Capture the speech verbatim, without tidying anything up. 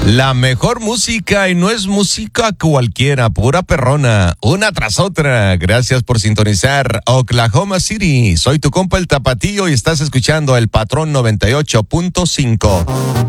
La mejor música, y no es música cualquiera, pura perrona, una tras otra. Gracias por sintonizar Oklahoma City. Soy tu compa el Tapatío y estás escuchando El Patrón noventa y ocho punto cinco.